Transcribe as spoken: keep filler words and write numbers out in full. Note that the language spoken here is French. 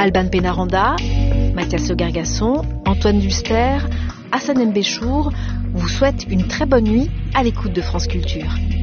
Alban Pénaranda, Mathias Le Gargasson, Antoine Duster, Hassan Mbéchour vous souhaitent une très bonne nuit à l'écoute de France Culture.